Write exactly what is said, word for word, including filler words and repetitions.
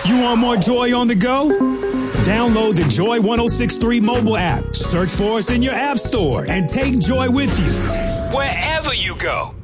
You want more Joy on the go? Download the Joy ten sixty-three mobile app. Search for us in your app store and take Joy with you wherever you go.